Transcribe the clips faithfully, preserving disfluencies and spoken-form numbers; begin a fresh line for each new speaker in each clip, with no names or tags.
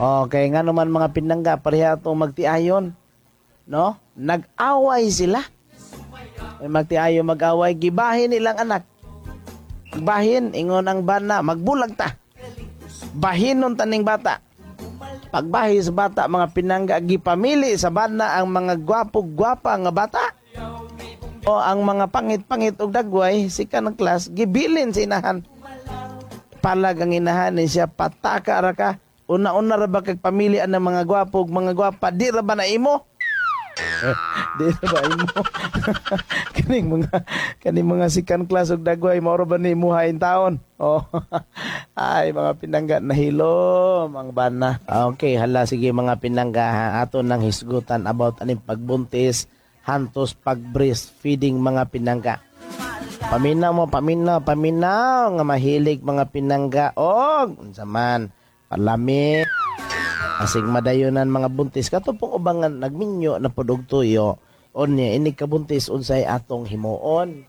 Okay, nga naman mga pinangga, pareha itong magtiayon. No? Nag-away sila. May magtiayon mag-away, gibahin nilang anak. Bahin, ingon ang bana, magbulag ta. Bahin nun taning bata. Pagbahi sa bata, mga pinangga, gipamili sa bana ang mga gwapo-gwapa nga bata. O ang mga pangit-pangit og dagway, si kanang klas, gibilin sa inahan. Palag ang inahan ni siya, pataka ra ka. Una-una ra ba kag pamilian ng mga gwapo, mga gwapa, di ra ba na imo? Di ra ba imo? kaning mga kaning mga sikan class og dagway mao ra ba ni imuhain taon? Oh. Ay mga pinangga nahilom ang bana. Okay, hala sige mga pinangga ha, ato nang hisgutan about aning pagbuntis hantos pag breastfeeding mga pinangga. Paminaw mo, paminaw, paminaw nga mahilig mga pinangga og unsa man palami. Asig madayonan mga buntis kato pong ubangan nagminyo na pudog tuyo onya ini kabuntis unsay atong himuon.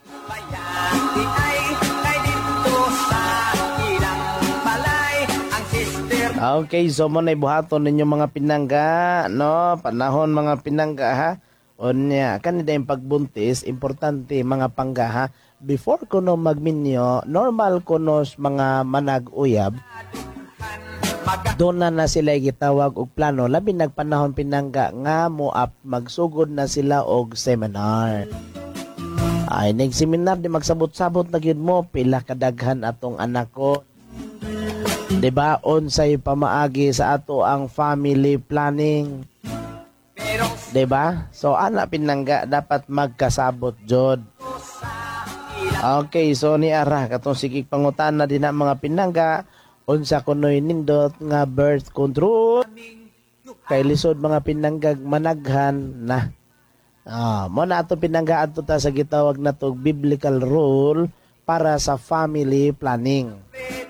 Okay, so mo na ibuhaton ninyo mga pinangga, no? Panahon mga pinangga ha. Onya kanida yung pagbuntis importante mga pangga ha. Before kuno magminyo, normal kunos mga manag-uyab. Doon na na sila gitawag og plano labi nagpanahon pinangga nga mo up magsugod na sila og seminar. Ay ning seminar di magsabot-sabot na gyud mo pila kadaghan atong anak ko. Diba unsay pamaagi sa ato ang family planning. Diba? So ana pinangga dapat magkasabot jud. Okay, so ni ara katong sigig pangutana din na mga pinangga unsa kunoy nindot nga birth control kay lisod mga pinanggag managhan na ah mo na ato pinangga adto ta sa gitawag nato biblical rule para sa family planning.